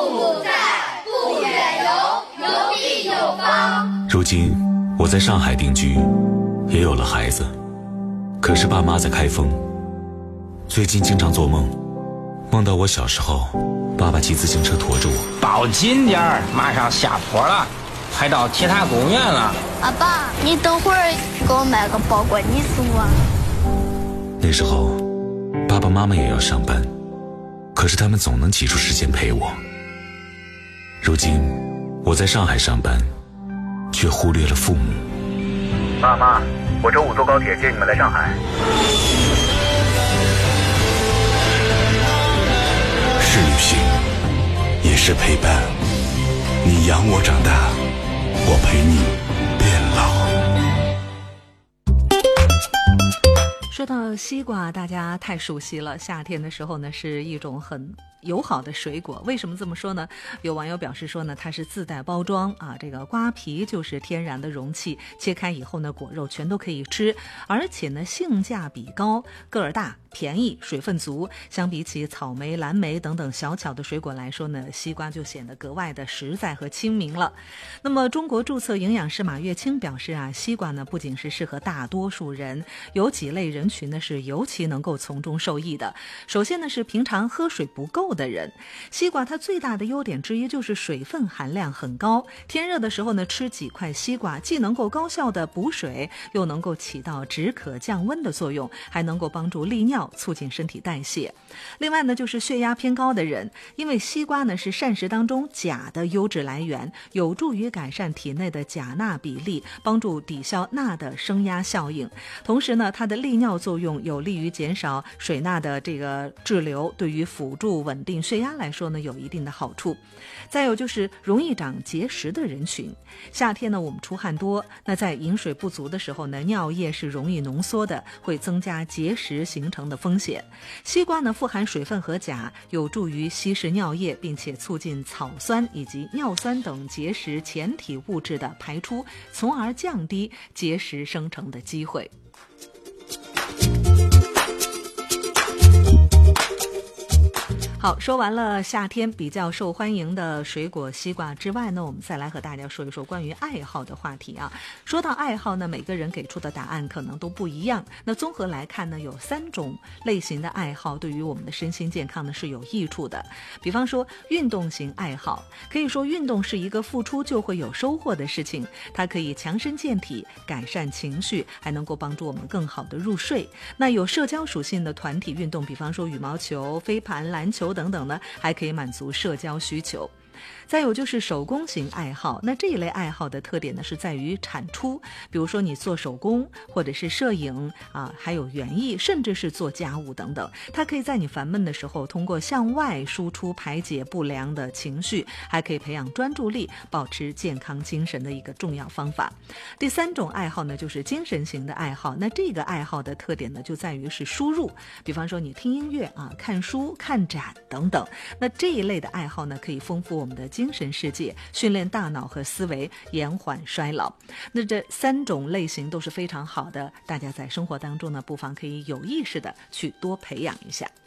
母在，不远游，游必有方。 如今我在上海定居，也有了孩子，可是爸妈在开封。最近经常做梦，梦到我小时候，爸爸骑自行车驮着我。 抱紧点儿，马上下坡了，快到铁塔公园了。 阿爸，你等会儿给我买个包裹，你送我。 那时候爸爸妈妈也要上班，可是他们总能挤出时间陪我。如今我在上海上班，却忽略了父母。 爸妈，我周5坐高铁接你们来上海。 是旅行，也是陪伴。你养我长大，我陪你变老。 说到西瓜，大家太熟悉了。夏天的时候呢，是一种很友好的水果。为什么这么说呢？有网友表示说呢，它是自带包装啊，这个瓜皮就是天然的容器，切开以后呢，果肉全都可以吃，而且呢，性价比高，个儿大，便宜，水分足。相比起草莓、蓝莓等等小巧的水果来说呢，西瓜就显得格外的实在和亲民了。那么，中国注册营养师马月清表示啊，西瓜呢不仅是适合大多数人，有几类人群呢是尤其能够从中受益的。首先呢是平常喝水不够的人，西瓜它最大的优点之一就是水分含量很高。天热的时候呢，吃几块西瓜，既能够高效的补水，又能够起到止渴降温的作用，还能够帮助利尿，促进身体代谢。另外呢，就是血压偏高的人，因为西瓜呢是膳食当中钾的优质来源，有助于改善体内的钾钠比例，帮助抵消钠的升压效应。同时呢，它的利尿作用有利于减少水钠的这个滞留，对于辅助稳定血压来说呢，有一定的好处。再有就是容易长结石的人群，夏天呢我们出汗多，那在饮水不足的时候呢，尿液是容易浓缩的，会增加结石形成的风险。西瓜呢富含水分和钾，有助于稀释尿液，并且促进草酸以及尿酸等结石前体物质的排出，从而降低结石生成的机会。好，说完了夏天比较受欢迎的水果西瓜之外呢，我们再来和大家说一说关于爱好的话题啊。说到爱好呢，每个人给出的答案可能都不一样。那综合来看呢，有3种类型的爱好对于我们的身心健康呢是有益处的。比方说运动型爱好，可以说运动是一个付出就会有收获的事情，它可以强身健体，改善情绪，还能够帮助我们更好的入睡。那有社交属性的团体运动，比方说羽毛球、飞盘、篮球等等呢，还可以满足社交需求。再有就是手工型爱好，那这一类爱好的特点呢是在于产出，比如说你做手工或者是摄影啊，还有园艺，甚至是做家务等等，它可以在你烦闷的时候通过向外输出排解不良的情绪，还可以培养专注力，保持健康精神的一个重要方法。第3种爱好呢就是精神型的爱好，那这个爱好的特点呢就在于是输入，比方说你听音乐啊、看书、看展等等，那这一类的爱好呢可以丰富我们的精神世界，训练大脑和思维，延缓衰老。那这3种类型都是非常好的，大家在生活当中呢不妨可以有意识的去多培养一下。